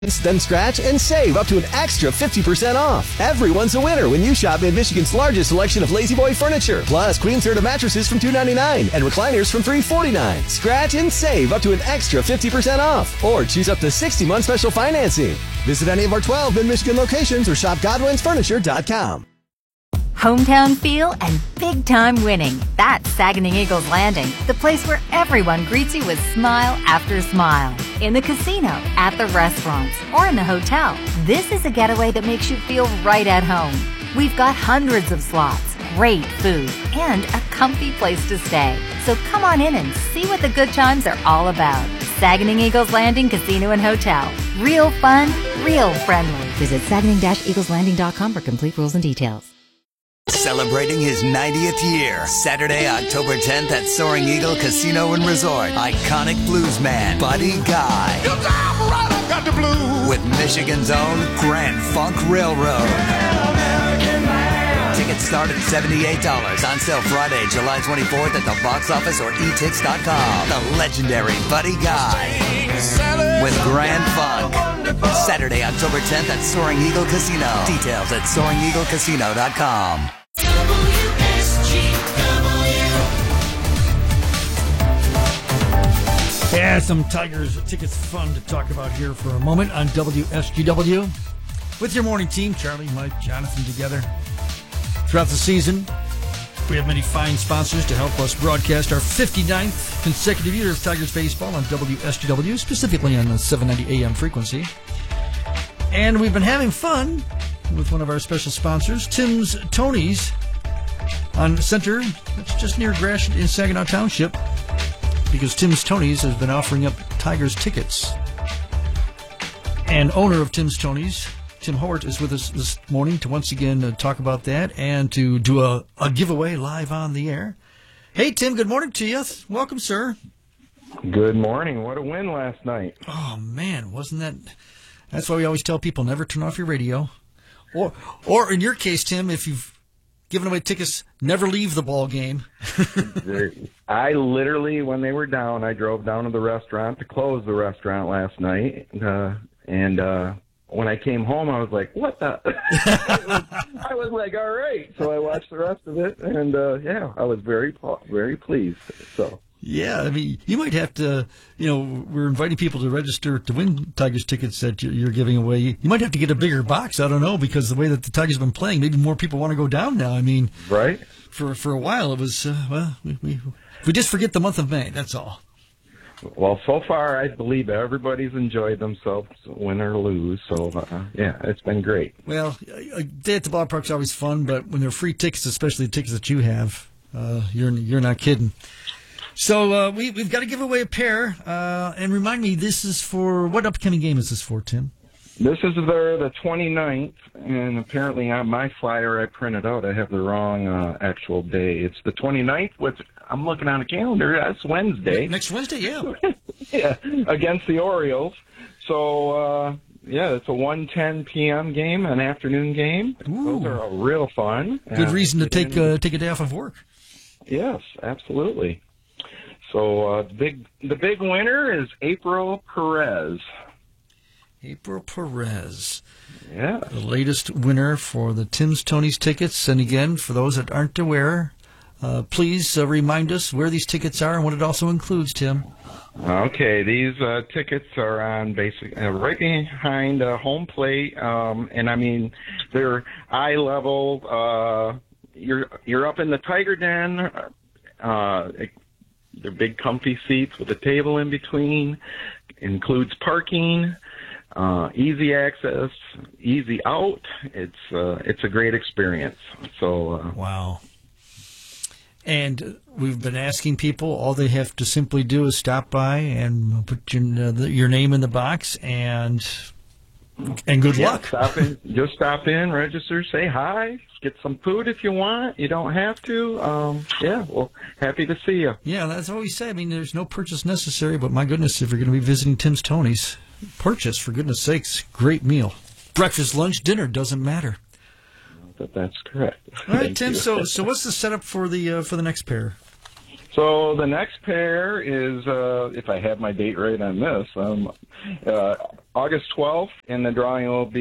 Then scratch and save up to an extra 50% off. Everyone's a winner when you shop at Michigan's largest selection of Lazy Boy furniture. Plus, Queen Serta mattresses from $2.99 and recliners from $3.49. Scratch and save up to an extra 50% off. Or choose up to 60-month special financing. Visit any of our 12 Mid-Michigan locations or shop GodwinsFurniture.com. Hometown feel and big-time winning. That's Saginaw Eagles Landing, the place where everyone greets you with smile after smile. In the casino, at the restaurants, or in the hotel, this is a getaway that makes you feel right at home. We've got hundreds of slots, great food, and a comfy place to stay. So come on in and see what the good times are all about. Saginaw Eagles Landing Casino and Hotel. Real fun, real friendly. Visit Saginaw-EaglesLanding.com for complete rules and details. Celebrating his 90th year, Saturday, October 10th at Soaring Eagle Casino and Resort. Iconic bluesman Buddy Guy. Right, got the blues. With Michigan's own Grand Funk Railroad. Tickets start at $78. On sale Friday, July 24th at the box office or etix.com. The legendary Buddy Guy with Grand Funk. Saturday, October 10th at Soaring Eagle Casino. Details at SoaringEagleCasino.com. Yeah, some Tigers tickets fun to talk about here for a moment on WSGW. With your morning team, Charlie, Mike, Jonathan, together throughout the season. We have many fine sponsors to help us broadcast our 59th consecutive year of Tigers baseball on WSGW, specifically on the 790 AM frequency. And we've been having fun with one of our special sponsors, Tim's Tony's on Center. It's just near Gratiot in Saginaw Township, because Tim's Tony's has been offering up Tigers tickets. And owner of Tim's Tony's, Tim Hort, is with us this morning to once again talk about that and to do a giveaway live on the air. Hey, Tim, good morning to you. Welcome, sir. Good morning. What a win last night. Oh, man, wasn't that... That's why we always tell people never turn off your radio. Or in your case, Tim, if you've given away tickets, never leave the ball game. I literally, when they were down, I drove down to the restaurant to close the restaurant last night. And when I came home, I was like, what the? I was like, all right. So I watched the rest of it. And, yeah, I was very pleased. So. Yeah, I mean, you might have to, we're inviting people to register to win Tigers tickets that you're giving away. You might have to get a bigger box. I don't know, because the way that the Tigers have been playing, maybe more people want to go down now. I mean, right? For a while, it was, we just forget the month of May. That's all. Well, so far, I believe everybody's enjoyed themselves, win or lose. So, yeah, it's been great. Well, a day at the ballpark's always fun, but when they're free tickets, especially the tickets that you have, you're not kidding. So we've got to give away a pair. And remind me, this is for, what upcoming game is this for, Tim? This is the 29th, and apparently on my flyer I printed out, I have the wrong actual day. It's the 29th, which I'm looking on the calendar. That's Wednesday. Next Wednesday, yeah. Yeah, against the Orioles. So, yeah, it's a 1:10 p.m. game, an afternoon game. Ooh. Those are real fun. Good reason to take a day off of work. Yes, absolutely. So the big winner is April Perez. April Perez. Yeah. The latest winner for the Tim's Tony's tickets. And again, for those that aren't aware, please remind us where these tickets are and what it also includes, Tim. Okay, these tickets are on right behind home plate, and I mean they're eye level. You're up in the Tiger Den. They're big, comfy seats with a table in between. Includes parking, easy access, easy out. It's a great experience. So wow. And we've been asking people, all they have to simply do is stop by and put your name in the box, and good luck. Just stop in, register, say hi, get some food if you want. You don't have to. Yeah, well, happy to see you. Yeah, that's what we say. I mean, there's no purchase necessary, but my goodness, if you're going to be visiting Tim's Tony's, purchase, for goodness sakes. Great meal. Breakfast, lunch, dinner, doesn't matter. That's correct. All right, Tim. So what's the setup for the next pair? So the next pair is, if I have my date right on this, August 12th, and the drawing will be